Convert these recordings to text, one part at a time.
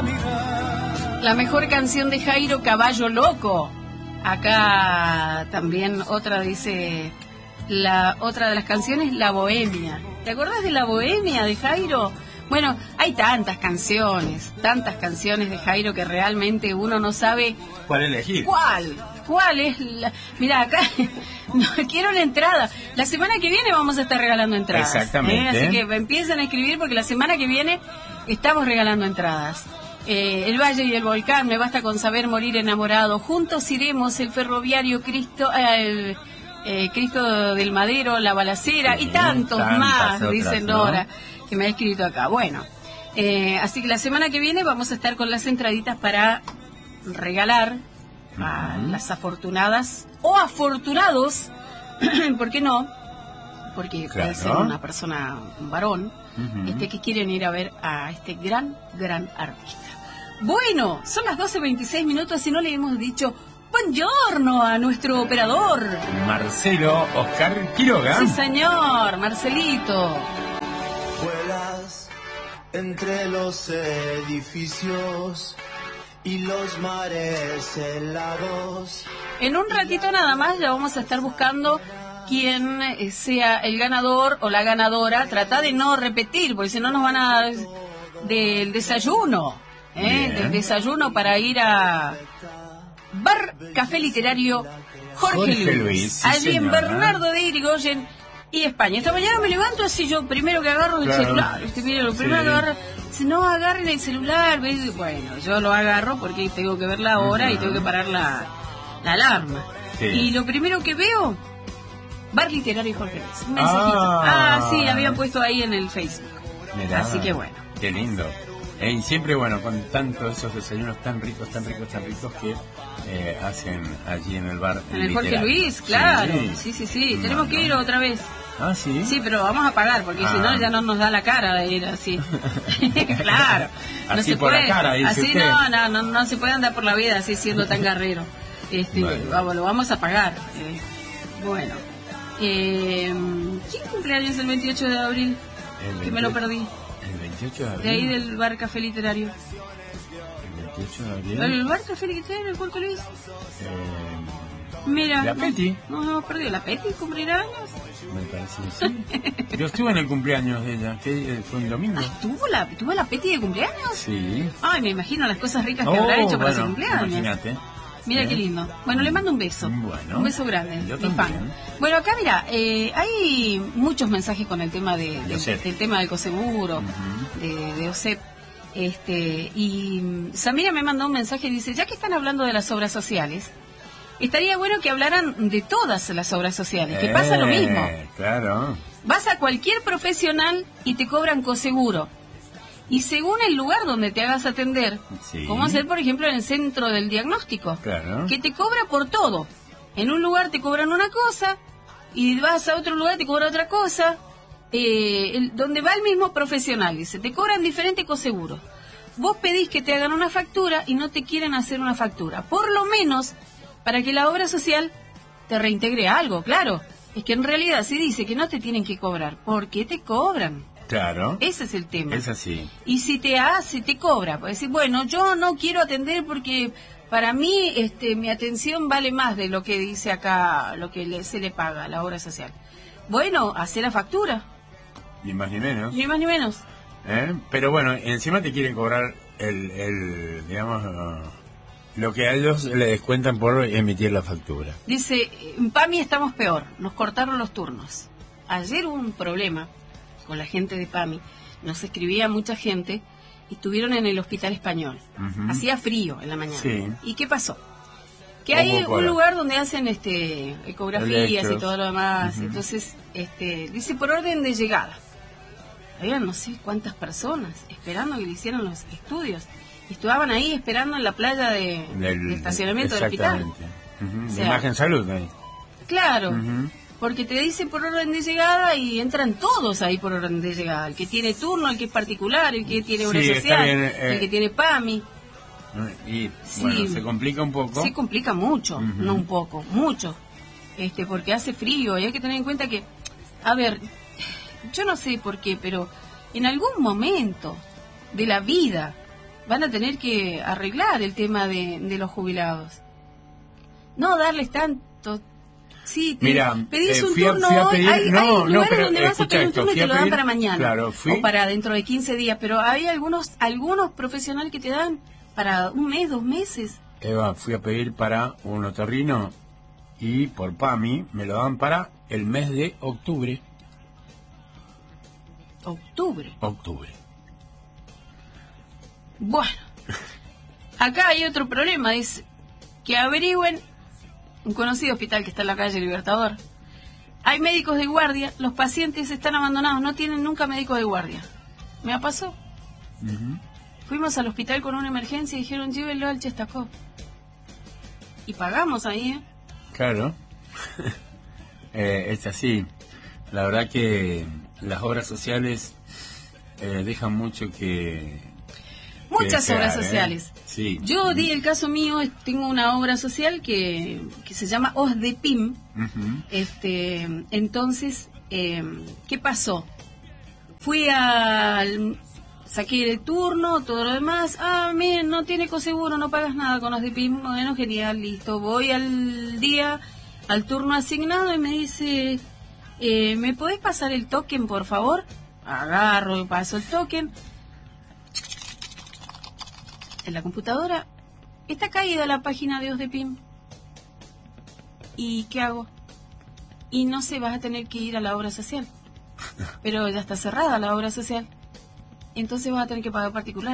La mejor canción de Jairo, Caballo Loco. Acá también otra dice, otra de las canciones, La Bohemia. ¿Te acordás de La Bohemia de Jairo? Bueno, hay tantas canciones de Jairo que realmente uno no sabe cuál elegir. ¿Cuál es la...? Mira, acá no quiero la entrada. La semana que viene vamos a estar regalando entradas. Exactamente. Así que empiecen a escribir porque la semana que viene estamos regalando entradas. El Valle y el Volcán, Me basta con saber morir enamorado. Juntos iremos, el ferroviario Cristo, Cristo del Madero, La Balacera, sí, y tantos más, dice Nora, ¿no? Que me ha escrito acá. Bueno, así que la semana que viene vamos a estar con las entraditas para regalar a las afortunadas o afortunados, ¿por qué no? Porque puede ser una persona, un varón, que quieren ir a ver a este gran artista. Bueno, son las 12:26 y no le hemos dicho buongiorno a nuestro operador Marcelo Oscar Quiroga. Sí, señor, Marcelito. Vuelas entre los edificios y los mares helados. En un ratito nada más ya vamos a estar buscando quien sea el ganador o la ganadora. Trata de no repetir, porque si no nos van a dar del desayuno, del desayuno para ir a Bar Café Literario Jorge Luis, sí, allí en señora. Bernardo de Irigoyen y España. Esta mañana me levanto así, yo primero que agarro el celular, mira, lo primero que agarro, si no agarren el celular, ¿ves? Bueno, yo lo agarro porque tengo que ver la hora y tengo que parar la alarma. Sí. Y lo primero que veo, Bar Literario Jorge Luis, un mensajito. Sí, habían puesto ahí en el Facebook. Mirá, así que bueno. Qué lindo. Y siempre, bueno, con tantos esos desayunos tan ricos que hacen allí en el bar. En el Jorge Luis, claro. Sí. Tenemos que ir otra vez. Ah, sí. Sí, pero vamos a pagar, porque si no ya no nos da la cara de ir así. Claro. No así se por puede, la cara, dice así usted. No se puede andar por la vida así siendo tan guerrero. Bueno. Lo vamos a pagar. Bueno. ¿Quién cumpleaños el 28 de abril? Que me lo perdí. El 28 de abril. De ahí del Bar Café Literario. El 28 de abril. ¿El Bar Café Literario, el Jorge Luis? Mira. ¿La Peti? No, perdí. ¿La Peti cumplirá años? Me parece que sí. Yo estuve en el cumpleaños de ella, que fue un domingo. ¿Tuvo la Peti de cumpleaños? Sí. Ay, me imagino las cosas ricas que habrá hecho para su cumpleaños. Imagínate. Mira qué lindo. Bueno, le mando un beso. Bueno, un beso grande, yo mi también. fan. Bueno, acá mira, hay muchos mensajes con el tema del tema del coseguro, de OSEP. Y Samira me mandó un mensaje y dice, ya que están hablando de las obras sociales, estaría bueno que hablaran de todas las obras sociales, que pasa lo mismo. Claro. Vas a cualquier profesional y te cobran coseguro. Y según el lugar donde te hagas atender, como hacer, por ejemplo, en el centro del diagnóstico, que te cobra por todo. En un lugar te cobran una cosa, y vas a otro lugar te cobran otra cosa, donde va el mismo profesional, dice, te cobran diferente coseguro. Vos pedís que te hagan una factura y no te quieren hacer una factura. Por lo menos, para que la obra social te reintegre algo, claro. Es que en realidad se dice que no te tienen que cobrar. ¿Por qué te cobran? Claro. Ese es el tema. Es así. Y si te cobra. Puedes decir, bueno, yo no quiero atender porque para mí mi atención vale más de lo que dice acá, lo que se le paga a la obra social. Bueno, hacer la factura. Ni más ni menos. Ni más ni menos. Pero bueno, encima te quieren cobrar digamos, lo que a ellos le descuentan por emitir la factura. Dice, en PAMI estamos peor, nos cortaron los turnos. Ayer hubo un problema con la gente de PAMI, nos escribía mucha gente y estuvieron en el Hospital Español. Hacía frío en la mañana. Sí. ¿Y qué pasó? Que hay un lugar donde hacen ecografías y todo lo demás. Entonces, dice por orden de llegada. Había no sé cuántas personas esperando que le hicieran los estudios. Estaban ahí esperando en la playa de estacionamiento del hospital. O sea, Imagen Salud ahí. Claro. Porque te dice por orden de llegada y entran todos ahí por orden de llegada. El que tiene turno, el que es particular, el que tiene obra social, el que tiene PAMI. Y bueno, se complica un poco. Se complica mucho, no un poco, mucho. Porque hace frío y hay que tener en cuenta que, a ver, yo no sé por qué, pero en algún momento de la vida van a tener que arreglar el tema de los jubilados. No darles tanto. Sí, pedís un turno hoy. Hay lugares donde vas a pedir un turno y te lo dan para mañana. Claro, o para dentro de 15 días. Pero hay algunos profesionales que te dan para un mes, 2 meses. Eva, fui a pedir para un otorrino y por PAMI me lo dan para el mes de octubre. Octubre. Bueno, acá hay otro problema, es que averigüen un conocido hospital que está en la calle Libertador. Hay médicos de guardia, los pacientes están abandonados, no tienen nunca médico de guardia. Me pasó. Fuimos al hospital con una emergencia y dijeron, llévenlo al Chestacó. Y pagamos ahí, ¿eh? Claro. Es así. La verdad que las obras sociales dejan mucho que... Muchas obras sociales. Sí. Yo di el caso mío, tengo una obra social que se llama OSDEPIM. Entonces, ¿qué pasó? Saqué el turno, todo lo demás. Miren, no tiene coseguro, no pagas nada con OSDEPIM. Bueno, genial, listo. Voy al turno asignado y me dice, ¿me podés pasar el token, por favor? Agarro y paso el token. En la computadora está caída la página de OSDEPIM. ¿Y qué hago? Y no sé, vas a tener que ir a la obra social. Pero ya está cerrada la obra social. Entonces vas a tener que pagar particular.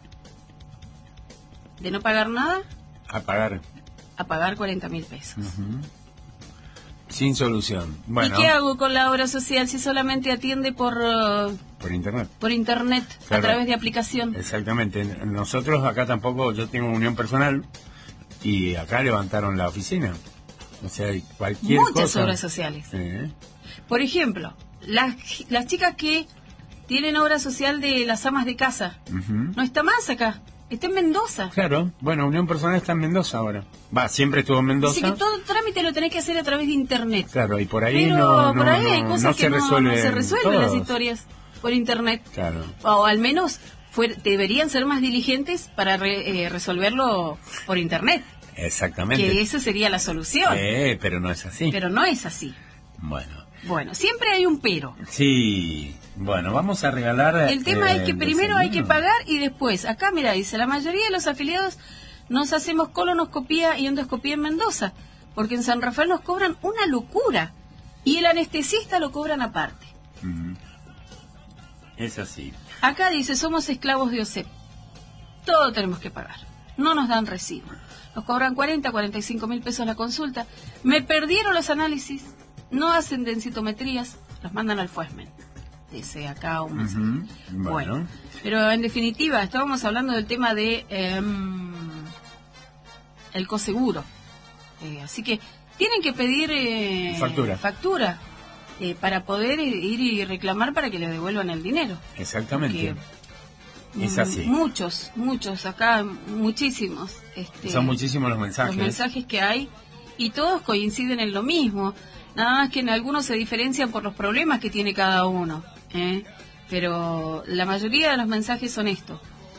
De no pagar nada, a pagar 40.000 pesos. Sin solución. Bueno. ¿Y qué hago con la obra social si solamente atiende por internet? Por internet, claro, a través de aplicación. Exactamente. Nosotros acá tampoco, yo tengo unión personal y acá levantaron la oficina. O sea, cualquier Muchas obras sociales. Por ejemplo, las chicas que tienen obra social de las amas de casa, no está más acá. Está en Mendoza. Claro, bueno, Unión Personal está en Mendoza ahora. Siempre estuvo en Mendoza. Dice que todo el trámite lo tenés que hacer a través de internet. Claro, y por ahí por ahí hay cosas que no se resuelven las historias por internet. Claro. O al menos deberían ser más diligentes para resolverlo por internet. Exactamente. Que esa sería la solución. Pero no es así. Pero no es así. Bueno, siempre hay un pero. Sí. Bueno, vamos a regalar... El tema es que primero hay que pagar y después, acá mira, dice, la mayoría de los afiliados nos hacemos colonoscopía y endoscopía en Mendoza, porque en San Rafael nos cobran una locura y el anestesista lo cobran aparte. Es así. Acá dice, somos esclavos de OSEP. Todo tenemos que pagar. No nos dan recibo. Nos cobran 45.000 pesos la consulta. Me perdieron los análisis. No hacen densitometrías. Los mandan al FUESMEN. Dice acá un mensaje. Bueno, pero en definitiva, estábamos hablando del tema de el coseguro. Así que tienen que pedir factura para poder ir y reclamar para que les devuelvan el dinero. Exactamente. Es así. Muchos, acá muchísimos. Son muchísimos los mensajes. Los mensajes que hay y todos coinciden en lo mismo. Nada más que en algunos se diferencian por los problemas que tiene cada uno. Pero la mayoría de los mensajes son estos.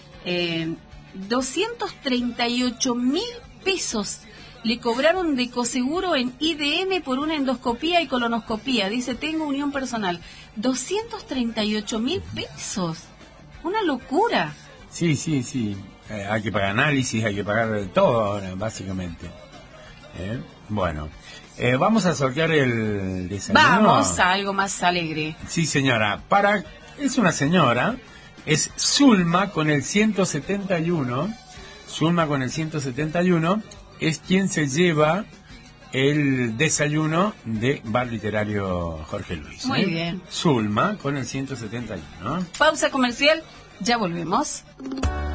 238.000 pesos le cobraron de coseguro en IDM por una endoscopía y colonoscopía. Dice, tengo unión personal. 238.000 pesos. Una locura. Sí. Hay que pagar análisis, hay que pagar todo ahora, básicamente. Bueno. Vamos a sortear el desayuno. Vamos a algo más alegre. Sí, señora. Es una señora, es Zulma con el 171. Zulma con el 171 es quien se lleva el desayuno de Bar Literario Jorge Luis. Muy bien. Zulma con el 171. Pausa comercial, ya volvemos.